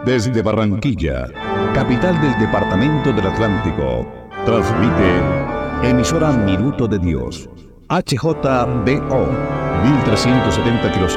Desde Barranquilla, capital del departamento del Atlántico, transmite emisora Minuto de Dios, HJBO, 1370 kHz.